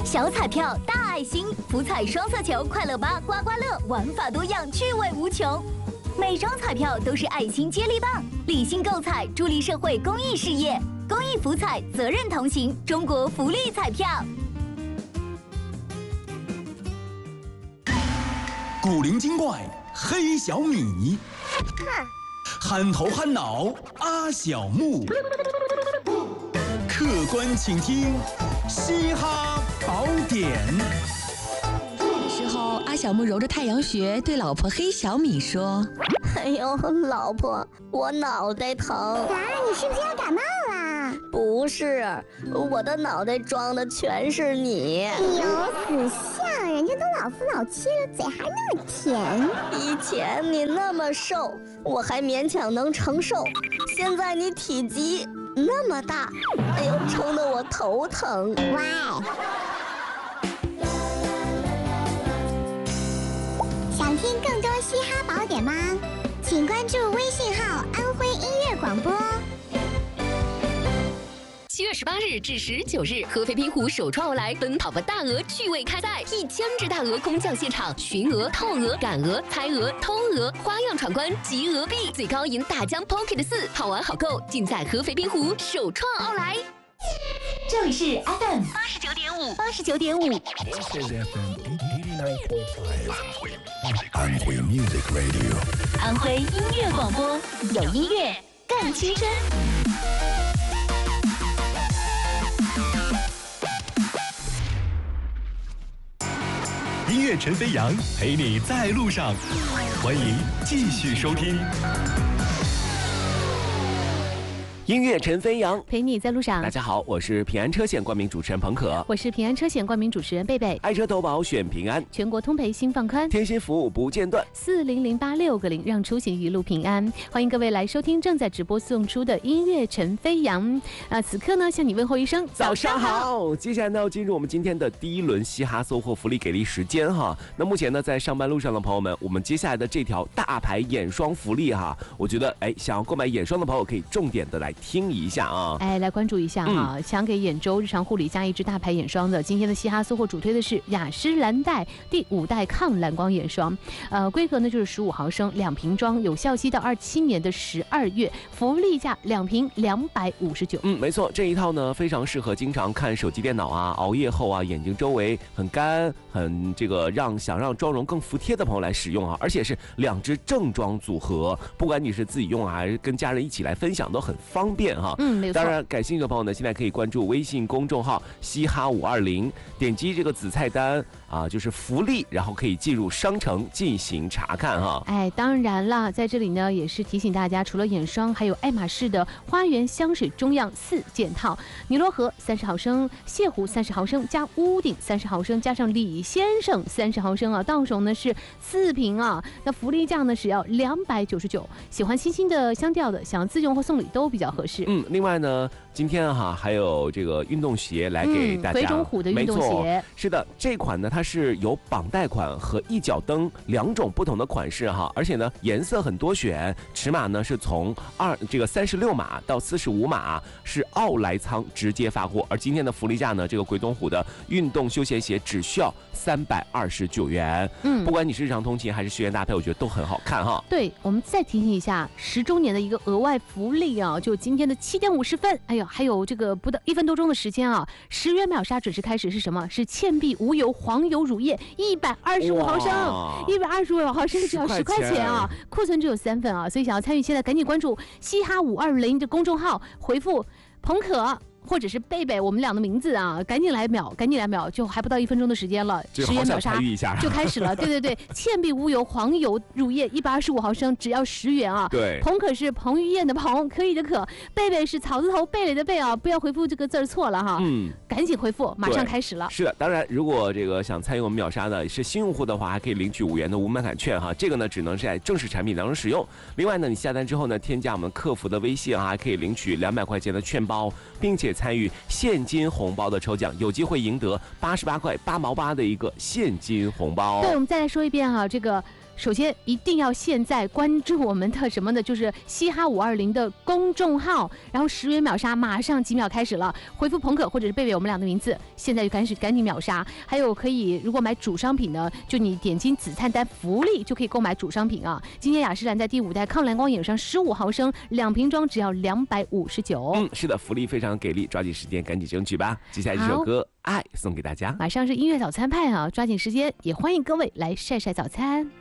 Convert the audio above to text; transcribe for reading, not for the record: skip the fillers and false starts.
小彩票大爱心，福彩双色球，快乐吧刮刮乐，玩法多样，趣味无穷。每张彩票都是爱心接力棒，理性购彩，助力社会公益事业。公益福彩，责任同行，中国福利彩票。 古灵精怪黑小米，憨头憨脑阿小木，客观倾听嘻哈宝典。 时候，阿小木揉着太阳穴，对老婆黑小米说：“ 哎呦，老婆，我脑袋疼。 你是不是要感冒啦？ 不是，我的脑袋装的全是你。 有死相，人家都老夫老妻了，嘴还那么甜。 以前你那么瘦，我还勉强能承受，现在你体积那么大，哎呦，撑得我头疼。 喂。”想听更多嘻哈宝典吗？请关注微信号“安徽音乐广播”。 7月18日至19日，合肥滨湖首创欧莱奔跑吧大鹅趣味开赛，1000只大鹅空降现场，寻鹅、透鹅、赶鹅、猜鹅、偷鹅，花样闯关，集鹅币，最高赢大疆 Pocket 4，好玩好购，尽在合肥滨湖首创欧莱。 这里是 FM 89.5，89.5。 This is FM 89.5，安徽 Music Radio， 安徽音乐广播，有音乐更青春。 音乐陈飞扬陪你在路上，欢迎继续收听。 音乐陈飞扬陪你在路上。 大家好，我是平安车险冠名主持人彭可， 我是平安车险冠名主持人贝贝。 爱车投保选平安， 全国通赔心放宽， 贴心服务不间断 ，4008660，让出行一路平安。欢迎各位来收听正在直播送出的音乐陈飞扬。此刻呢，向你问候一声早上好。接下来呢，要进入我们今天的第一轮嘻哈搜获福利给力时间哈。那目前呢，在上班路上的朋友们，我们接下来的这条大牌眼霜福利哈，我觉得想要购买眼霜的朋友可以重点的来听一下啊， 来关注一下啊！想给眼周日常护理加一支大牌眼霜的，今天的嘻哈搜获主推的是雅诗兰黛第5代抗蓝光眼霜，规格呢就是15毫升2瓶装，有效期到27年的12月，福利价2瓶259。 没错，这一套呢非常适合经常看手机电脑啊、熬夜后啊眼睛周围很干、很想让妆容更服帖的朋友来使用啊，而且是2支正装组合，不管你是自己用啊，还是跟家人一起来分享，都很方便哈。 没错。 当然，感兴趣的朋友呢，现在可以关注微信公众号嘻哈520，点击这个子菜单啊，就是福利，然后可以进入商城进行查看哈。 当然啦，在这里呢也是提醒大家，除了眼霜，还有爱马仕的花园香水中样4件套，尼罗河30毫升，泻湖30毫升，加屋顶30毫升，加上李先生30毫升啊，到手呢是4瓶啊，那福利价呢是要299。喜欢清新的香调的，想要自用或送礼都比较合适。 另外呢，今天还有这个运动鞋来给大家， 回中虎的运动鞋， 是的，这款呢它是有绑带款和一脚蹬2种不同的款式哈，而且呢颜色很多选，尺码呢是从36码到45码，是奥莱仓直接发货，而今天的福利价呢，这个鬼冢虎的运动休闲鞋只需要329元，不管你是日常通勤还是学员搭配，我觉得都很好看哈。 对，我们再提醒一下10周年的一个额外福利啊，就今天的7点50分，还有这个不到1分多钟的时间啊，10元秒杀准时开始是什么？是倩碧无油黄油乳液125毫升，125毫升只要10块钱啊，库存只有3份啊，所以想要参与，现在赶紧关注嘻哈520的公众号，回复彭可或者是贝贝我们俩的名字啊，赶紧来秒，就还不到1分钟的时间了，10元秒杀就开始了。对，倩碧无油黄油乳液125毫升，只要10元啊。 对， 彭可是彭于晏的彭，可以的可，贝贝是草字头贝蕾的贝啊，不要回复这个字儿错了哈。赶紧回复，马上开始了。 是的，当然如果这个想参与我们秒杀的是新用户的话，还可以领取5元的无门槛券哈，这个呢只能是在正式产品当中使用。另外呢，你下单之后呢，添加我们客服的微信还可以领取200块钱的券包，并且参与现金红包的抽奖，有机会赢得88块8毛8的一个现金红包。 对，我们再来说一遍哈，这个首先一定要现在关注我们的什么呢？就是嘻哈520的公众号，然后10元秒杀马上几秒开始了，回复朋可或者是贝贝我们俩的名字，现在就赶紧秒杀。还有可以如果买主商品呢，就你点进子菜单福利就可以购买主商品啊。今天雅诗兰黛第5代抗蓝光眼霜15毫升2瓶装只要259。 是的，福利非常给力，抓紧时间赶紧争取吧。接下来这首歌《爱》送给大家。 马上是音乐早餐派啊，抓紧时间，也欢迎各位来晒晒早餐。